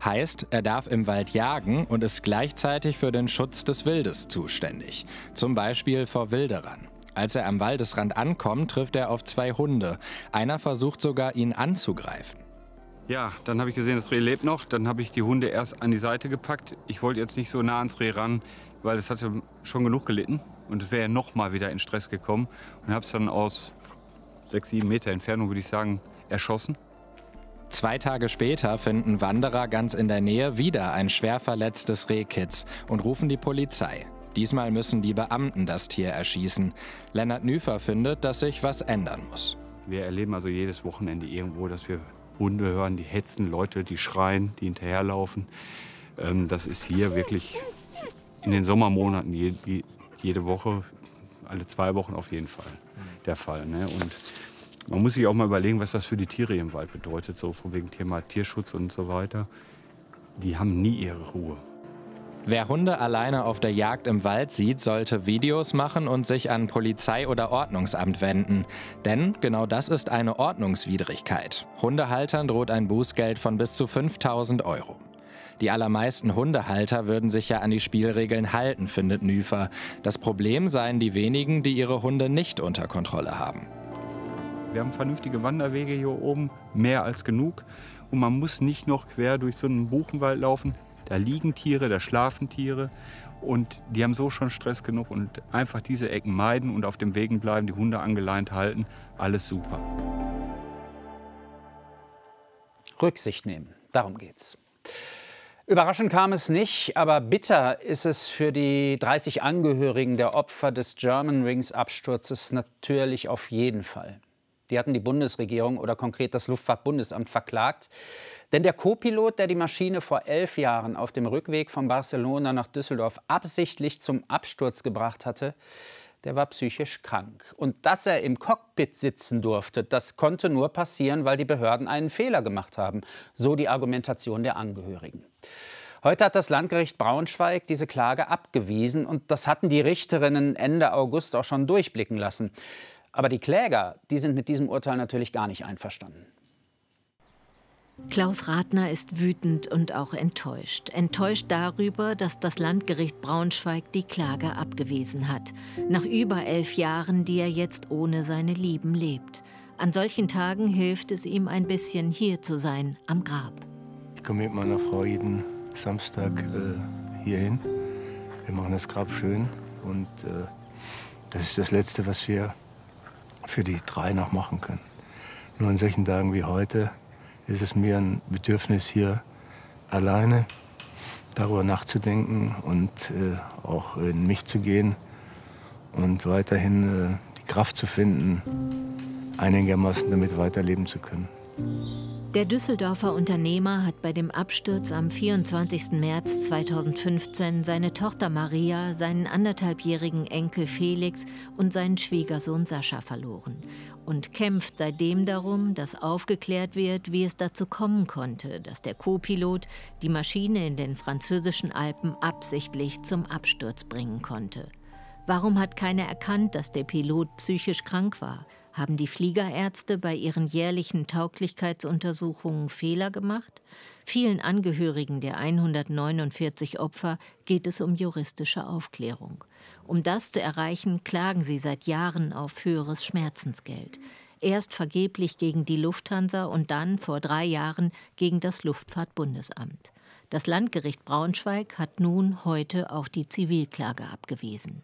Heißt, er darf im Wald jagen und ist gleichzeitig für den Schutz des Wildes zuständig. Zum Beispiel vor Wilderern. Als er am Waldesrand ankommt, trifft er auf 2 Hunde. Einer versucht sogar, ihn anzugreifen. Ja, dann habe ich gesehen, das Reh lebt noch. Dann habe ich die Hunde erst an die Seite gepackt. Ich wollte jetzt nicht so nah ans Reh ran, weil es hatte schon genug gelitten. Und es wäre ja noch mal wieder in Stress gekommen. Und habe es dann aus 6, 7 Meter Entfernung, würde ich sagen, erschossen. 2 Tage später finden Wanderer ganz in der Nähe wieder ein schwer verletztes Rehkitz und rufen die Polizei. Diesmal müssen die Beamten das Tier erschießen. Lennart Nüfer findet, dass sich was ändern muss. Wir erleben also jedes Wochenende irgendwo, dass wir Hunde hören, die hetzen, Leute, die schreien, die hinterherlaufen. Das ist hier wirklich in den Sommermonaten jede Woche, alle 2 Wochen auf jeden Fall der Fall. Ne? Und man muss sich auch mal überlegen, was das für die Tiere im Wald bedeutet, so von wegen Thema Tierschutz und so weiter. Die haben nie ihre Ruhe. Wer Hunde alleine auf der Jagd im Wald sieht, sollte Videos machen und sich an Polizei oder Ordnungsamt wenden. Denn genau das ist eine Ordnungswidrigkeit. Hundehaltern droht ein Bußgeld von bis zu 5.000 €. Die allermeisten Hundehalter würden sich ja an die Spielregeln halten, findet Nüfer. Das Problem seien die wenigen, die ihre Hunde nicht unter Kontrolle haben. Wir haben vernünftige Wanderwege hier oben, mehr als genug. Und man muss nicht noch quer durch so einen Buchenwald laufen. Da liegen Tiere, da schlafen Tiere und die haben so schon Stress genug und einfach diese Ecken meiden und auf dem Wegen bleiben, die Hunde angeleint halten, alles super. Rücksicht nehmen, darum geht's. Überraschend kam es nicht, aber bitter ist es für die 30 Angehörigen der Opfer des Germanwings-Absturzes natürlich auf jeden Fall. Die hatten die Bundesregierung oder konkret das Luftfahrtbundesamt verklagt. Denn der Co-Pilot, der die Maschine vor 11 Jahren auf dem Rückweg von Barcelona nach Düsseldorf absichtlich zum Absturz gebracht hatte, der war psychisch krank. Und dass er im Cockpit sitzen durfte, das konnte nur passieren, weil die Behörden einen Fehler gemacht haben. So die Argumentation der Angehörigen. Heute hat das Landgericht Braunschweig diese Klage abgewiesen. Und das hatten die Richterinnen Ende August auch schon durchblicken lassen. Aber die Kläger, die sind mit diesem Urteil natürlich gar nicht einverstanden. Klaus Rathner ist wütend und auch enttäuscht. Enttäuscht darüber, dass das Landgericht Braunschweig die Klage abgewiesen hat. Nach über 11 Jahren, die er jetzt ohne seine Lieben lebt. An solchen Tagen hilft es ihm ein bisschen, hier zu sein, am Grab. Ich komme mit meiner Frau jeden Samstag hierhin. Wir machen das Grab schön. Und das ist das Letzte, was wir für die 3 noch machen können. Nur an solchen Tagen wie heute ist es mir ein Bedürfnis, hier alleine darüber nachzudenken und auch in mich zu gehen und weiterhin die Kraft zu finden, einigermaßen damit weiterleben zu können. Der Düsseldorfer Unternehmer hat bei dem Absturz am 24. März 2015 seine Tochter Maria, seinen 1,5-jährigen Enkel Felix und seinen Schwiegersohn Sascha verloren und kämpft seitdem darum, dass aufgeklärt wird, wie es dazu kommen konnte, dass der Co-Pilot die Maschine in den französischen Alpen absichtlich zum Absturz bringen konnte. Warum hat keiner erkannt, dass der Pilot psychisch krank war? Haben die Fliegerärzte bei ihren jährlichen Tauglichkeitsuntersuchungen Fehler gemacht? Vielen Angehörigen der 149 Opfer geht es um juristische Aufklärung. Um das zu erreichen, klagen sie seit Jahren auf höheres Schmerzensgeld. Erst vergeblich gegen die Lufthansa und dann vor 3 Jahren gegen das Luftfahrtbundesamt. Das Landgericht Braunschweig hat nun heute auch die Zivilklage abgewiesen.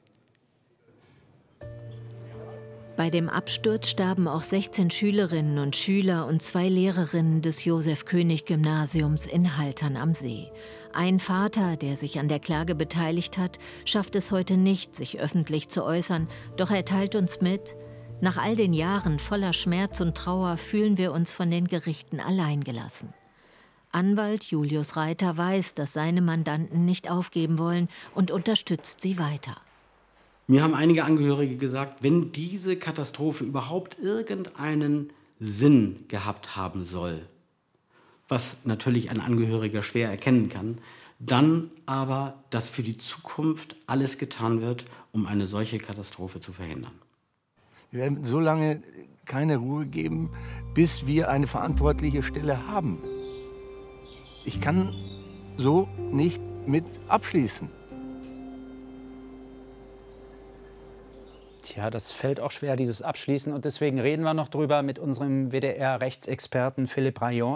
Bei dem Absturz starben auch 16 Schülerinnen und Schüler und 2 Lehrerinnen des Josef-König-Gymnasiums in Haltern am See. Ein Vater, der sich an der Klage beteiligt hat, schafft es heute nicht, sich öffentlich zu äußern. Doch er teilt uns mit: Nach all den Jahren voller Schmerz und Trauer fühlen wir uns von den Gerichten alleingelassen. Anwalt Julius Reiter weiß, dass seine Mandanten nicht aufgeben wollen und unterstützt sie weiter. Mir haben einige Angehörige gesagt, wenn diese Katastrophe überhaupt irgendeinen Sinn gehabt haben soll, was natürlich ein Angehöriger schwer erkennen kann, dann aber, dass für die Zukunft alles getan wird, um eine solche Katastrophe zu verhindern. Wir werden so lange keine Ruhe geben, bis wir eine verantwortliche Stelle haben. Ich kann so nicht mit abschließen. Tja, das fällt auch schwer, dieses Abschließen. Und deswegen reden wir noch drüber mit unserem WDR-Rechtsexperten Philippe Rayon.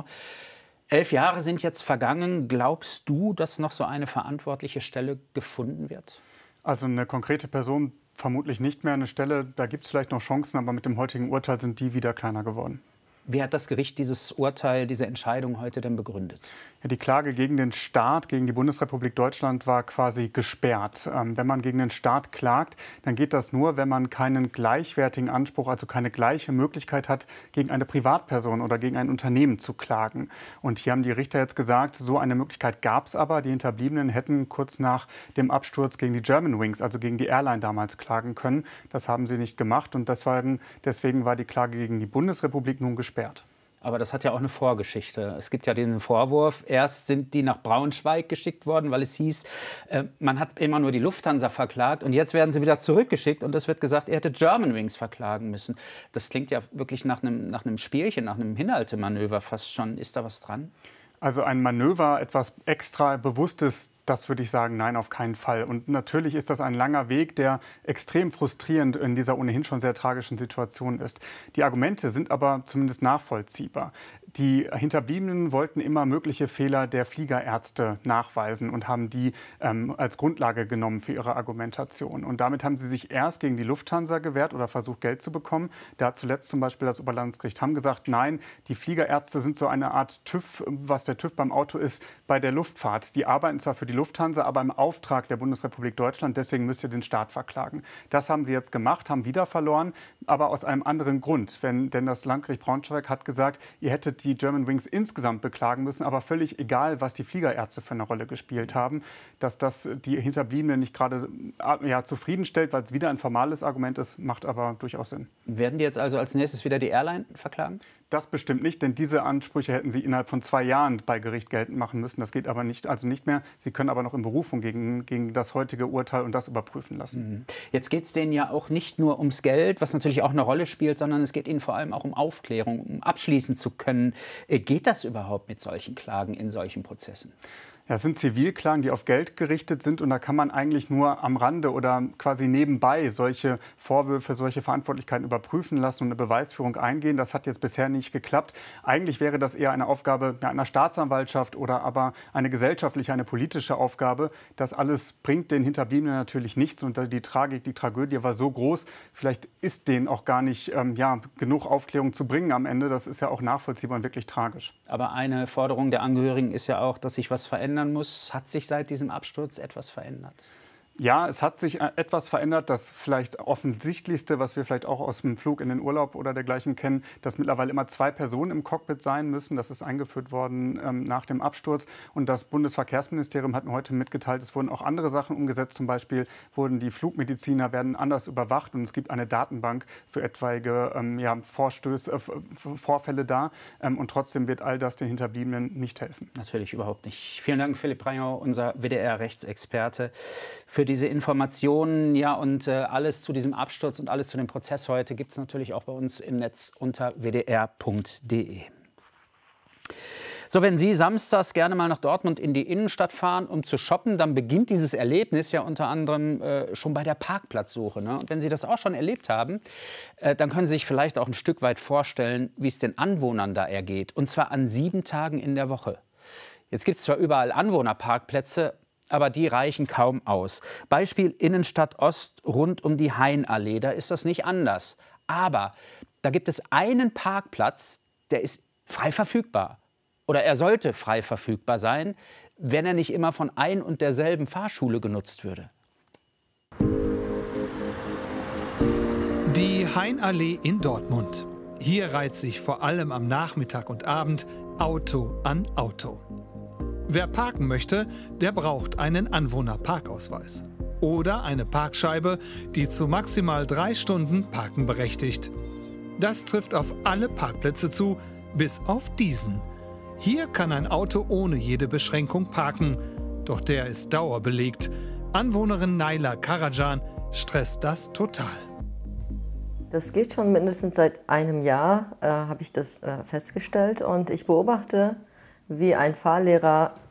11 Jahre sind jetzt vergangen. Glaubst du, dass noch so eine verantwortliche Stelle gefunden wird? Also eine konkrete Person vermutlich nicht mehr. Eine Stelle, da gibt es vielleicht noch Chancen, aber mit dem heutigen Urteil sind die wieder kleiner geworden. Wie hat das Gericht dieses Urteil, diese Entscheidung heute denn begründet? Ja, die Klage gegen den Staat, gegen die Bundesrepublik Deutschland war quasi gesperrt. Wenn man gegen den Staat klagt, dann geht das nur, wenn man keinen gleichwertigen Anspruch, also keine gleiche Möglichkeit hat, gegen eine Privatperson oder gegen ein Unternehmen zu klagen. Und hier haben die Richter jetzt gesagt, so eine Möglichkeit gab es aber. Die Hinterbliebenen hätten kurz nach dem Absturz gegen die Germanwings, also gegen die Airline damals, klagen können. Das haben sie nicht gemacht und deswegen war die Klage gegen die Bundesrepublik nun gesperrt. Aber das hat ja auch eine Vorgeschichte. Es gibt ja den Vorwurf, erst sind die nach Braunschweig geschickt worden, weil es hieß, man hat immer nur die Lufthansa verklagt und jetzt werden sie wieder zurückgeschickt und es wird gesagt, er hätte Germanwings verklagen müssen. Das klingt ja wirklich nach einem Spielchen, nach einem Hinhaltemanöver fast schon. Ist da was dran? Also ein Manöver, etwas extra Bewusstes, das würde ich sagen, nein, auf keinen Fall. Und natürlich ist das ein langer Weg, der extrem frustrierend in dieser ohnehin schon sehr tragischen Situation ist. Die Argumente sind aber zumindest nachvollziehbar. Die Hinterbliebenen wollten immer mögliche Fehler der Fliegerärzte nachweisen und haben die als Grundlage genommen für ihre Argumentation. Und damit haben sie sich erst gegen die Lufthansa gewehrt oder versucht, Geld zu bekommen. Da hat zuletzt zum Beispiel das Oberlandesgericht Hamm gesagt, nein, die Fliegerärzte sind so eine Art TÜV, was der TÜV beim Auto ist, bei der Luftfahrt. Die arbeiten zwar für die Lufthansa, aber im Auftrag der Bundesrepublik Deutschland. Deswegen müsst ihr den Staat verklagen. Das haben sie jetzt gemacht, haben wieder verloren, aber aus einem anderen Grund. Denn das Landgericht Braunschweig hat gesagt, ihr hättet die Germanwings insgesamt beklagen müssen, aber völlig egal, was die Fliegerärzte für eine Rolle gespielt haben. Dass das die Hinterbliebenen nicht gerade zufriedenstellt, weil es wieder ein formales Argument ist, macht aber durchaus Sinn. Werden die jetzt also als nächstes wieder die Airline verklagen? Das bestimmt nicht, denn diese Ansprüche hätten sie innerhalb von 2 Jahren bei Gericht geltend machen müssen. Das geht aber nicht mehr. Sie können aber noch in Berufung gegen das heutige Urteil und das überprüfen lassen. Jetzt geht es denen ja auch nicht nur ums Geld, was natürlich auch eine Rolle spielt, sondern es geht ihnen vor allem auch um Aufklärung, um abschließen zu können. Geht das überhaupt mit solchen Klagen in solchen Prozessen? Ja, es sind Zivilklagen, die auf Geld gerichtet sind und da kann man eigentlich nur am Rande oder quasi nebenbei solche Vorwürfe, solche Verantwortlichkeiten überprüfen lassen und eine Beweisführung eingehen. Das hat jetzt bisher nicht geklappt. Eigentlich wäre das eher eine Aufgabe einer Staatsanwaltschaft oder aber eine gesellschaftliche, eine politische Aufgabe. Das alles bringt den Hinterbliebenen natürlich nichts und die Tragik, die Tragödie war so groß, vielleicht ist denen auch gar nicht genug Aufklärung zu bringen am Ende. Das ist ja auch nachvollziehbar und wirklich tragisch. Aber eine Forderung der Angehörigen ist ja auch, dass sich was verändern muss. Hat sich seit diesem Absturz etwas verändert? Ja, es hat sich etwas verändert. Das vielleicht offensichtlichste, was wir vielleicht auch aus dem Flug in den Urlaub oder dergleichen kennen, dass mittlerweile immer 2 Personen im Cockpit sein müssen. Das ist eingeführt worden nach dem Absturz. Und das Bundesverkehrsministerium hat mir heute mitgeteilt, es wurden auch andere Sachen umgesetzt. Zum Beispiel wurden die Flugmediziner werden anders überwacht und es gibt eine Datenbank für etwaige Vorfälle da. Und trotzdem wird all das den Hinterbliebenen nicht helfen. Natürlich überhaupt nicht. Vielen Dank, Philippe Rayon, unser WDR-Rechtsexperte, für diese Informationen. Ja, und alles zu diesem Absturz und alles zu dem Prozess heute gibt es natürlich auch bei uns im Netz unter wdr.de. So, wenn Sie samstags gerne mal nach Dortmund in die Innenstadt fahren, um zu shoppen, dann beginnt dieses Erlebnis ja unter anderem schon bei der Parkplatzsuche. Ne? Und wenn Sie das auch schon erlebt haben, dann können Sie sich vielleicht auch ein Stück weit vorstellen, wie es den Anwohnern da ergeht. Und zwar an 7 Tagen in der Woche. Jetzt gibt es zwar überall Anwohnerparkplätze, aber die reichen kaum aus. Beispiel Innenstadt Ost rund um die Hainallee, da ist das nicht anders. Aber da gibt es einen Parkplatz, der ist frei verfügbar. Oder er sollte frei verfügbar sein, wenn er nicht immer von ein und derselben Fahrschule genutzt würde. Die Hainallee in Dortmund. Hier reiht sich vor allem am Nachmittag und Abend Auto an Auto. Wer parken möchte, der braucht einen Anwohnerparkausweis. Oder eine Parkscheibe, die zu maximal 3 Stunden Parken berechtigt. Das trifft auf alle Parkplätze zu, bis auf diesen. Hier kann ein Auto ohne jede Beschränkung parken. Doch der ist dauerbelegt. Anwohnerin Naila Karajan stresst das total. Das geht schon mindestens seit einem Jahr, habe ich das festgestellt. Und ich beobachte, wie ein Fahrlehrer